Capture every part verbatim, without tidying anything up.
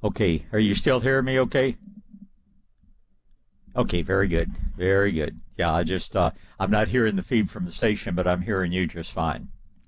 Okay, are you still hearing me okay? Okay, very good. Very good. Yeah, I just, uh, I'm not hearing the feed from the station, but I'm hearing you just fine.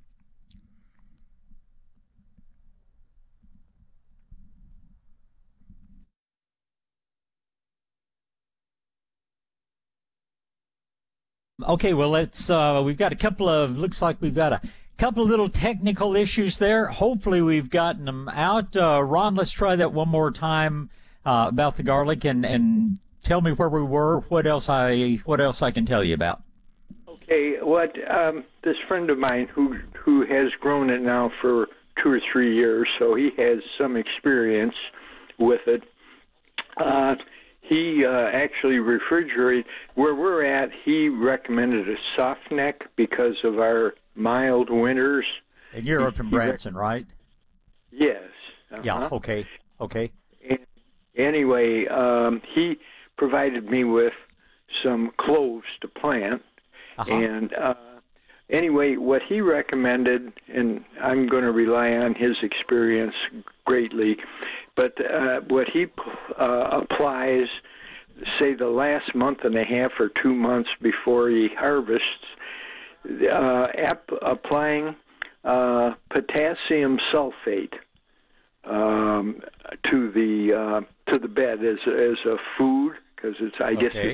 Okay, well, let's, uh, we've got a couple of, looks like we've got a couple of little technical issues there. Hopefully we've gotten them out. Uh, Ron, let's try that one more time, uh, about the garlic and, and tell me where we were, what else I, what else I can tell you about. Okay, what um, this friend of mine who who has grown it now for two or three years, so he has some experience with it. Uh, he uh, actually refrigerated where we're at. He recommended a soft neck because of our mild winters. And you're he, up in Branson, rec- right? Yes. Uh-huh. Yeah. Okay. Okay. And anyway, um, he provided me with some cloves to plant. Uh-huh. And uh, anyway, what he recommended, and I'm going to rely on his experience greatly, but uh, what he uh, applies, say the last month and a half or two months before he harvests, uh, ap- applying uh, potassium sulfate um, to the uh, to the bed as as a food, because it's I guess okay.